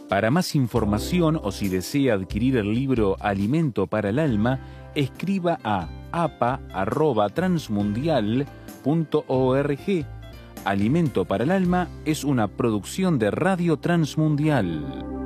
Para más información o si desea adquirir el libro Alimento para el Alma, escriba a apa@transmundial.org. Alimento para el Alma es una producción de Radio Transmundial.